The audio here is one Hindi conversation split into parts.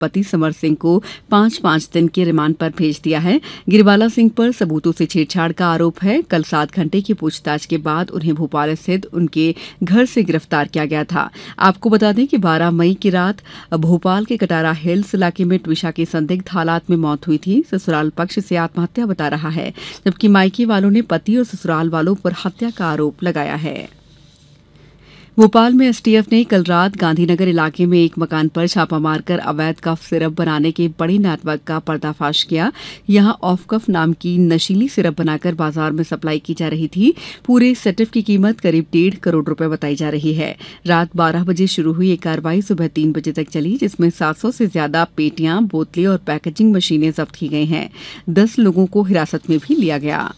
पति समर सिंह को 5-5 दिन के रिमांड पर भेज दिया है। गिरबाला सिंह पर सबूतों से छेड़छाड़ का आरोप है। कल 7 घंटे की पूछताछ के बाद उन्हें भोपाल स्थित उनके घर से गिरफ्तार किया गया था। आपको बता दें कि 12 मई की रात भोपाल के कटारा हिल्स इलाके में ट्विशा की संदिग्ध हालात में मौत हुई थी। ससुराल पक्ष से आत्महत्या बता रहा है, जबकि मायके वालों ने पति और ससुराल वालों पर हत्या का आरोप लगाया है। भोपाल में एसटीएफ ने कल रात गांधीनगर इलाके में एक मकान पर छापा मारकर अवैध कफ सिरप बनाने के बड़े नेटवर्क का पर्दाफाश किया। यहां ऑफ कफ नाम की नशीली सिरप बनाकर बाजार में सप्लाई की जा रही थी। पूरे सेटअप की कीमत करीब 1.5 करोड़ रुपए बताई जा रही है। रात 12 बजे शुरू हुई ये कार्रवाई सुबह 3 बजे तक चली, जिसमें 700 से ज्यादा पेटियां, बोतलें और पैकेजिंग मशीनें जब्त की गई हैं। 10 लोगों को हिरासत में भी लिया गया।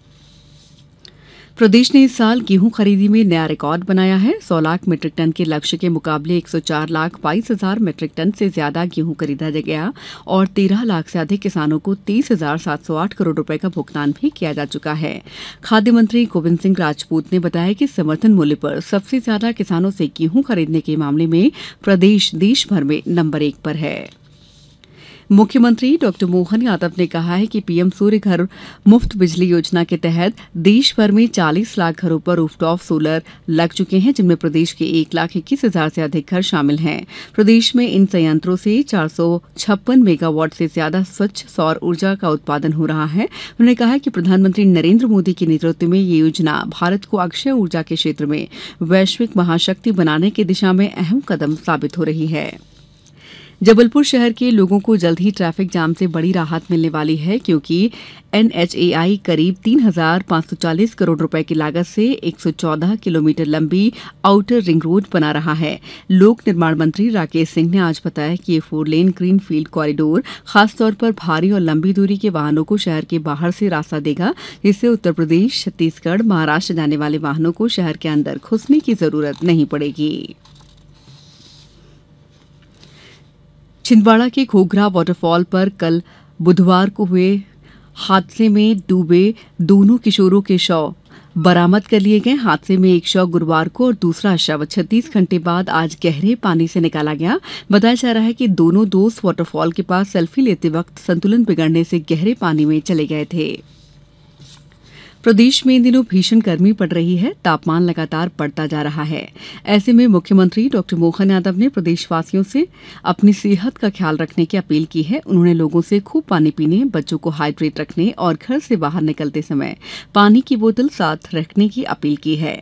प्रदेश ने इस साल गेहूं खरीदी में नया रिकॉर्ड बनाया है। 100 लाख मीट्रिक टन के लक्ष्य के मुकाबले 104 लाख 22 हजार मीट्रिक टन से ज्यादा गेहूं खरीदा गया और 13 लाख से अधिक किसानों को 30,708 करोड़ रुपए का भुगतान भी किया जा चुका है। खाद्य मंत्री गोविंद सिंह राजपूत ने बताया कि समर्थन मूल्य पर सबसे ज्यादा किसानों से गेहूं खरीदने के मामले में प्रदेश देश भर में नंबर 1 पर है। मुख्यमंत्री डॉक्टर मोहन यादव ने कहा है कि पीएम सूर्य घर मुफ्त बिजली योजना के तहत देश भर में 40 लाख घरों पर रूफटॉप सोलर लग चुके हैं, जिनमें प्रदेश के 1,21,000 से अधिक घर शामिल हैं। प्रदेश में इन संयंत्रों से 456 मेगावाट से ज्यादा स्वच्छ सौर ऊर्जा का उत्पादन हो रहा है। उन्होंने कहा कि प्रधानमंत्री नरेंद्र मोदी के नेतृत्व में ये योजना भारत को अक्षय ऊर्जा के क्षेत्र में वैश्विक महाशक्ति बनाने की दिशा में अहम कदम साबित हो रही है। जबलपुर शहर के लोगों को जल्द ही ट्रैफिक जाम से बड़ी राहत मिलने वाली है, क्योंकि एनएचएआई करीब 3,540 करोड़ रुपए की लागत से 114 किलोमीटर लंबी आउटर रिंग रोड बना रहा है। लोक निर्माण मंत्री राकेश सिंह ने आज बताया कि ये 4 लेन ग्रीन फील्ड कॉरिडोर खासतौर पर भारी और लंबी दूरी के वाहनों को शहर के बाहर से रास्ता देगा, जिससे उत्तर प्रदेश, छत्तीसगढ़, महाराष्ट्र जाने वाले वाहनों को शहर के अंदर घुसने की जरूरत नहीं पड़ेगी। छिंदवाड़ा के घोघरा वाटरफॉल पर कल बुधवार को हुए हादसे में डूबे दोनों किशोरों के शव बरामद कर लिए गए। हादसे में एक शव गुरुवार को और दूसरा शव 36 घंटे बाद आज गहरे पानी से निकाला गया। बताया जा रहा है कि दोनों दोस्त वाटरफॉल के पास सेल्फी लेते वक्त संतुलन बिगड़ने से गहरे पानी में चले गए थे। प्रदेश में इन दिनों भीषण गर्मी पड़ रही है। तापमान लगातार बढ़ता जा रहा है। ऐसे में मुख्यमंत्री डॉक्टर मोहन यादव ने प्रदेशवासियों से अपनी सेहत का ख्याल रखने की अपील की है। उन्होंने लोगों से खूब पानी पीने, बच्चों को हाइड्रेट रखने और घर से बाहर निकलते समय पानी की बोतल साथ रखने की अपील की है।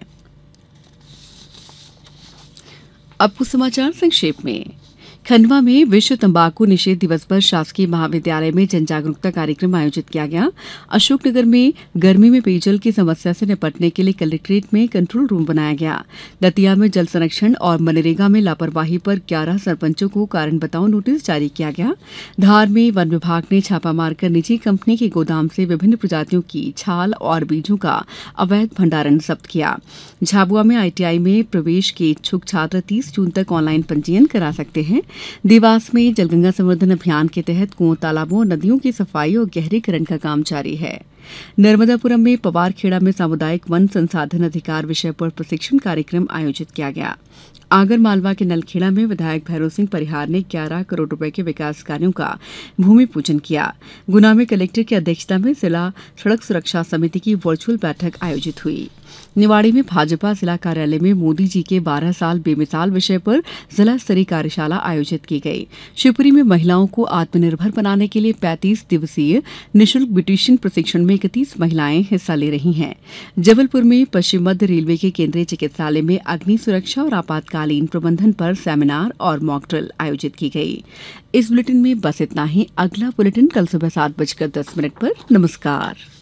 अब कुछ समाचार संक्षेप में। खंडवा में विश्व तंबाकू निषेध दिवस पर शासकीय महाविद्यालय में जन जागरूकता कार्यक्रम आयोजित किया गया। अशोकनगर में गर्मी में पेयजल की समस्या से निपटने के लिए कलेक्ट्रेट में कंट्रोल रूम बनाया गया। दतिया में जल संरक्षण और मनरेगा में लापरवाही पर 11 सरपंचों को कारण बताओ नोटिस जारी किया गया। धार में वन विभाग ने छापा मारकर निजी कंपनी के गोदाम से विभिन्न प्रजातियों की छाल और बीजों का अवैध भंडारण जब्त किया। झाबुआ में आईटीआई में प्रवेश के इच्छुक छात्र 30 जून तक ऑनलाइन पंजीयन करा सकते हैं। देवास में जलगंगा संवर्धन अभियान के तहत कुओं, तालाबों और नदियों की सफाई और गहरीकरण का काम जारी है। नर्मदापुरम में पवारखेड़ा में सामुदायिक वन संसाधन अधिकार विषय पर प्रशिक्षण कार्यक्रम आयोजित किया गया। आगर मालवा के नलखेड़ा में विधायक भैरव सिंह परिहार ने 11 करोड़ रुपए के विकास कार्यों का भूमि पूजन किया। गुना में कलेक्टर की अध्यक्षता में जिला सड़क सुरक्षा समिति की वर्चुअल बैठक आयोजित हुई। निवाड़ी में भाजपा जिला कार्यालय में मोदी जी के 12 साल बेमिसाल विषय पर जिला स्तरीय कार्यशाला आयोजित की गई। शिवपुरी में महिलाओं को आत्मनिर्भर बनाने के लिए 35 दिवसीय निःशुल्क ब्यूटिशियन प्रशिक्षण में 31 महिलाएं हिस्सा ले रही हैं। जबलपुर में पश्चिम मध्य रेलवे के केंद्रीय चिकित्सालय में अग्नि सुरक्षा और आपातकालीन प्रबंधन पर सेमिनार और मॉक ड्रिल आयोजित की गई। इस बुलेटिन में बस इतना ही। अगला बुलेटिन कल सुबह 7:10 पर। नमस्कार।